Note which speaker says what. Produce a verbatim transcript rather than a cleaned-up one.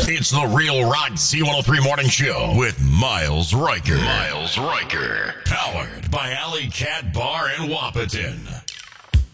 Speaker 1: It's the Real Rock Z one oh three Morning Show with Miles Riker. Miles Riker. Powered by Alley Cat Bar in Wapaton.